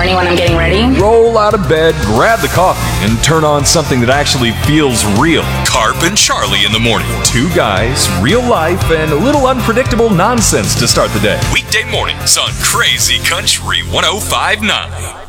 morning when I'm getting ready. Roll out of bed, grab the coffee, and turn on something that actually feels real. Carp and Charlie in the morning. Two guys, real life, and a little unpredictable nonsense to start the day. Weekday mornings on Crazy Country 105.9.